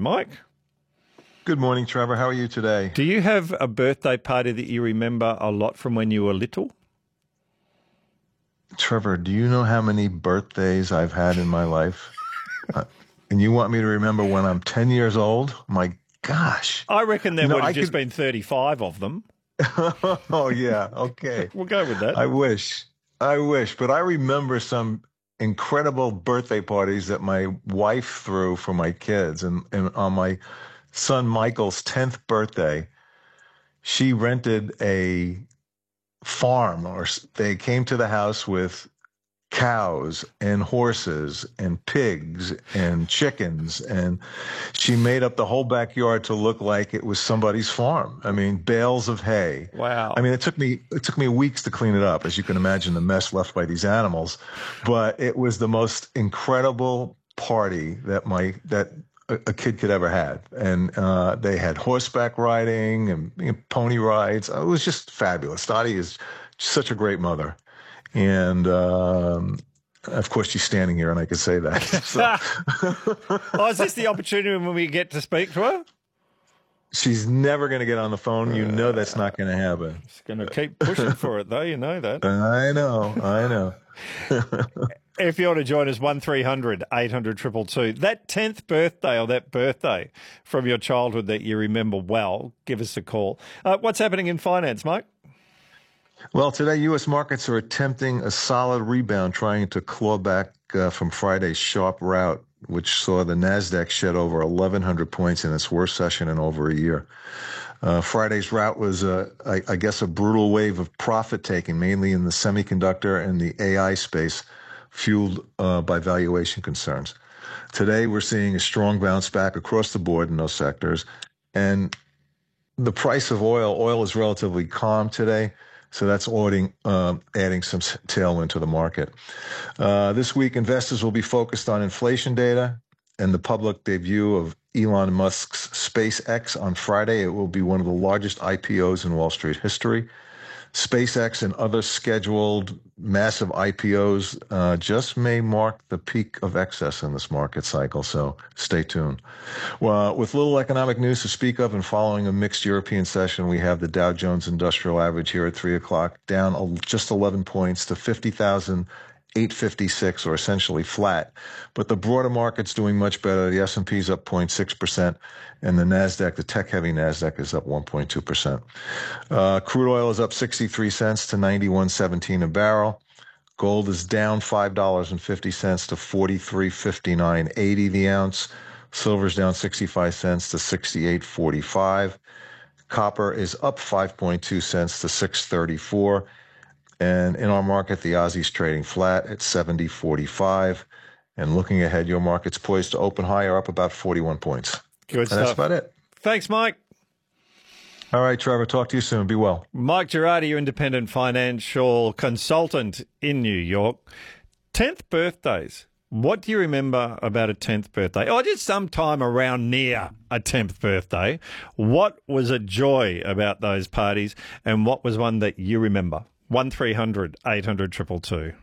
Mike. Good morning, Trevor. How are you today? Do you have a birthday party that you remember a lot from when you were little? Trevor, do you know how many birthdays I've had in my life? And you want me to remember when I'm 10 years old? My gosh. I reckon there would have just been 35 of them. Oh, yeah. Okay. We'll go with that. I wish. But I remember some incredible birthday parties that my wife threw for my kids. And on my son Michael's 10th birthday, she rented a farm, or they came to the house with cows and horses and pigs and chickens, and she made up the whole backyard to look like it was somebody's farm. I mean, bales of hay. Wow. I mean, it took me weeks to clean it up, as you can imagine, the mess left by these animals. But it was the most incredible party that a kid could ever have. And they had horseback riding and pony rides. It was just fabulous. Dottie is such a great mother. And, of course, she's standing here, and I can say that. So. Oh, is this the opportunity when we get to speak to her? She's never going to get on the phone. You know that's not going to happen. She's going to keep pushing for it, though. You know that. I know. If you want to join us, 1300 800 222. That 10th birthday or that birthday from your childhood that you remember well, give us a call. What's happening in finance, Mike? Well, today U.S. markets are attempting a solid rebound, trying to claw back from Friday's sharp rout, which saw the NASDAQ shed over 1,100 points in its worst session in over a year. Friday's rout was, I guess, a brutal wave of profit-taking, mainly in the semiconductor and the AI space, fueled by valuation concerns. Today, we're seeing a strong bounce back across the board in those sectors. And the price of oil is relatively calm today, so that's adding some tailwind to the market. This week, investors will be focused on inflation data and the public debut of Elon Musk's SpaceX on Friday. It will be one of the largest IPOs in Wall Street history. SpaceX and other scheduled massive IPOs just may mark the peak of excess in this market cycle, so stay tuned. Well, with little economic news to speak of and following a mixed European session, we have the Dow Jones Industrial Average here at 3 o'clock, down just 11 points to 50,856, or essentially flat. But the broader market's doing much better. The S&P's up 0.6%, and the NASDAQ, the tech-heavy NASDAQ, is up 1.2%. Crude oil is up 63 cents to 91.17 a barrel. Gold is down $5.50 to 43.59.80 the ounce. Silver's down 65 cents to 68.45. Copper is up 5.2 cents to 6.34. And in our market, the Aussie's trading flat at 70.45. And looking ahead, your market's poised to open higher, up about 41 points. Good stuff. That's about it. Thanks, Mike. All right, Trevor. Talk to you soon. Be well. Mike Girardi, your independent financial consultant in New York. 10th birthdays. What do you remember about a 10th birthday? Or just sometime around near a 10th birthday. What was a joy about those parties, and what was one that you remember? 1300 800 222.